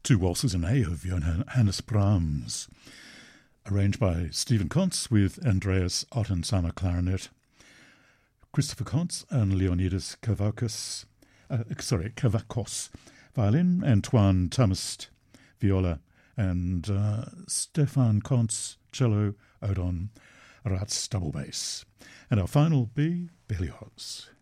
Two Waltzes in A of Johannes Brahms, arranged by Stephen Kontz with Andreas Ottenshammer clarinet, Christopher Kontz and Leonidas Kavakos violin, Antoine Tamist viola, and Stefan Kontz cello, Odon Ratz double bass. And our final B, Berlioz.